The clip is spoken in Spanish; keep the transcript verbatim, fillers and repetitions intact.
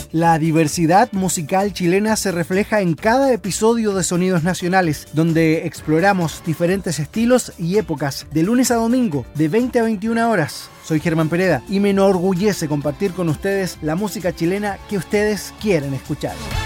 La diversidad musical chilena se refleja en cada episodio de Sonidos Nacionales, donde exploramos diferentes estilos y épocas, de lunes a domingo, de veinte a veintiuna horas. Soy Germán Pereda y me enorgullece compartir con ustedes la música chilena que ustedes quieren escuchar.